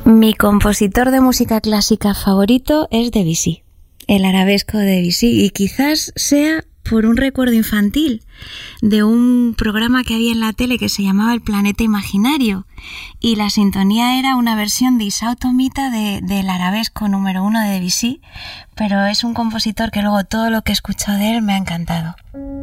Mi compositor de música clásica favorito es Debussy, el arabesco de Debussy, y quizás sea por un recuerdo infantil de un programa que había en la tele que se llamaba El Planeta Imaginario, y la sintonía era una versión de Isao Tomita del arabesco número 1 de Debussy, pero es un compositor que luego todo lo que he escuchado de él me ha encantado.